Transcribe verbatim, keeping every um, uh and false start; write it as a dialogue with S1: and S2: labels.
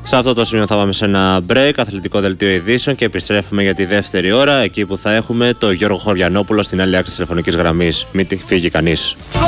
S1: Σε αυτό το σημείο θα πάμε σε ένα break, αθλητικό δελτίο ειδήσεων και επιστρέφουμε για τη δεύτερη ώρα, εκεί που θα έχουμε το Γιώργο Χωριανόπουλο στην άλλη άκρη της τηλεφωνικής γραμμής. Μην φύγει κανείς.